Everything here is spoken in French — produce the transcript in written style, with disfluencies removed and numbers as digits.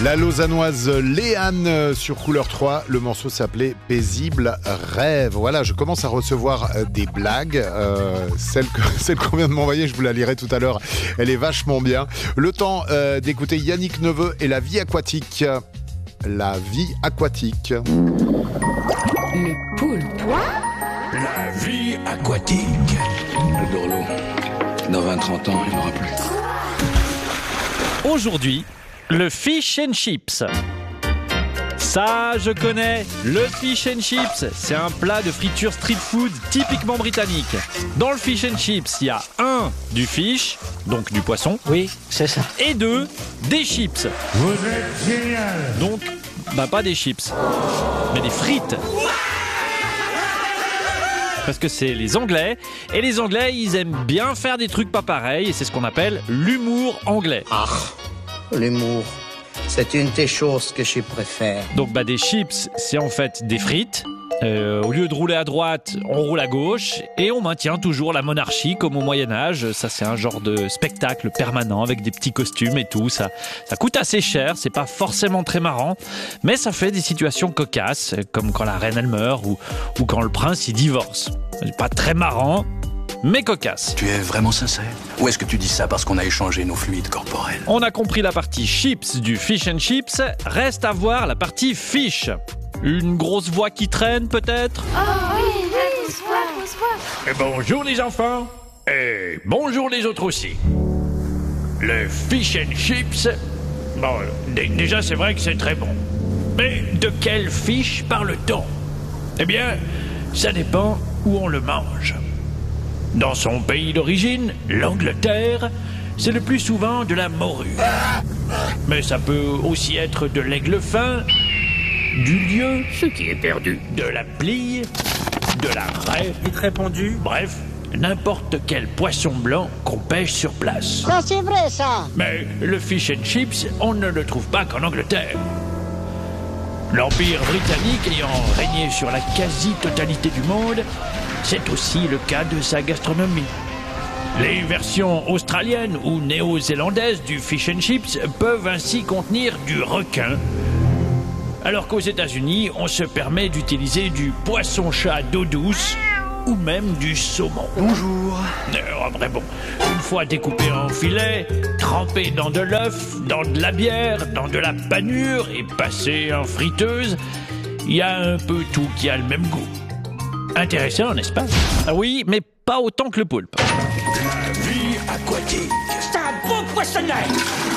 La Lausannoise Léane sur Couleur 3, le morceau s'appelait Paisible Rêve. Voilà, je commence à recevoir des blagues. Celle qu'on vient de m'envoyer, je vous la lirai tout à l'heure, elle est vachement bien. Le temps d'écouter Yannick Neveu et la vie aquatique. La vie aquatique. Le poulpe. La vie aquatique. Le Dorlo. Dans 20-30 ans, il n'y en aura plus. Aujourd'hui, le fish and chips. Ça, je connais. Le fish and chips, c'est un plat de friture street food typiquement britannique. Dans le fish and chips, il y a 1, du fish, donc du poisson. Oui, c'est ça. Et 2, des chips. Vous êtes génial. Donc, pas des chips, mais des frites. Parce que c'est les Anglais, et les Anglais, ils aiment bien faire des trucs pas pareils, et c'est ce qu'on appelle l'humour anglais. Ah, l'humour, c'est une des choses que je préfère. Donc des chips, c'est en fait des frites. Au lieu de rouler à droite, on roule à gauche et on maintient toujours la monarchie comme au Moyen-Âge. Ça, c'est un genre de spectacle permanent avec des petits costumes et tout. Ça coûte assez cher, c'est pas forcément très marrant, mais ça fait des situations cocasses, comme quand la reine elle meurt ou quand le prince il divorce. C'est pas très marrant, mais cocasse. Tu es vraiment sincère? Ou est-ce que tu dis ça parce qu'on a échangé nos fluides corporels? On a compris la partie chips du fish and chips, reste à voir la partie fish. Une grosse voix qui traîne peut-être? Oh oui, bonsoir. Et bonjour les enfants, et bonjour les autres aussi. Le fish and chips, déjà c'est vrai que c'est très bon. Mais de quel fish parle-t-on? Eh bien, ça dépend où on le mange. Dans son pays d'origine, l'Angleterre, c'est le plus souvent de la morue. Mais ça peut aussi être de l'aigle fin, du lieu, ce qui est perdu, de la blie, de la raie, Vite répondu. bref, n'importe quel poisson blanc qu'on pêche sur place. Ça, c'est vrai, ça. Mais le fish and chips, on ne le trouve pas qu'en Angleterre. L'Empire britannique ayant régné sur la quasi-totalité du monde, c'est aussi le cas de sa gastronomie. Les versions australiennes ou néo-zélandaises du fish and chips peuvent ainsi contenir du requin, alors qu'aux États-Unis, on se permet d'utiliser du poisson-chat d'eau douce ou même du saumon. Bonjour. Une fois découpé en filets, trempé dans de l'œuf, dans de la bière, dans de la panure et passé en friteuse, il y a un peu tout qui a le même goût. Intéressant, n'est-ce pas? Ah oui, mais pas autant que le poulpe. La vie aquatique. C'est un beau poissonnet.